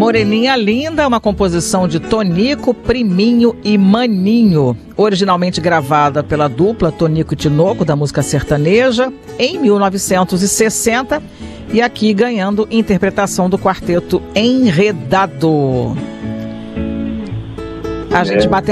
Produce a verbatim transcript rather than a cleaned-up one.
Moreninha Linda, uma composição de Tonico, Priminho e Maninho, originalmente gravada pela dupla Tonico e Tinoco, da música sertaneja, em mil novecentos e sessenta, e aqui ganhando interpretação do quarteto Enredado. A gente É. bate